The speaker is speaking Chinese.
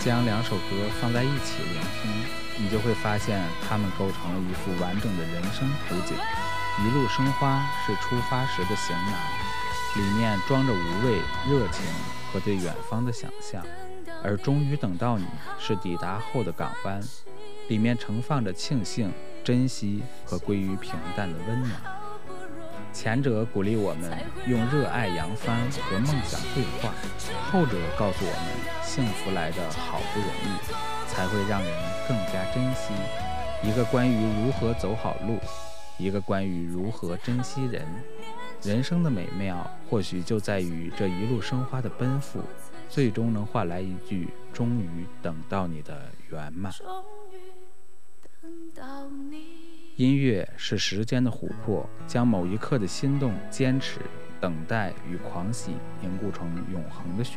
将两首歌放在一起聆听，你就会发现它们构成了一幅完整的人生图景。一路生花是出发时的行囊，里面装着无畏、热情和对远方的想象，而终于等到你是抵达后的港湾，里面盛放着庆幸、珍惜和归于平淡的温暖。前者鼓励我们用热爱扬帆和梦想对话，后者告诉我们幸福来得好不容易，才会让人更加珍惜。一个关于如何走好路，一个关于如何珍惜人。人生的美妙或许就在于这一路生花的奔赴，最终能换来一句终于等到你的圆满。音乐是时间的琥珀，将某一刻的心动、坚持、等待与狂喜凝固成永恒的旋